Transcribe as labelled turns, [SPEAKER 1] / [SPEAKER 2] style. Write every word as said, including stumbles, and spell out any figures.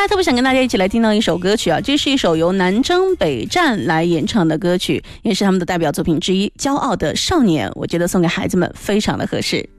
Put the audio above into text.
[SPEAKER 1] 来特别想跟大家一起来听到一首歌曲啊，这是一首由南征北战来演唱的歌曲，也是他们的代表作品之一《骄傲的少年》，我觉得送给孩子们非常的合适。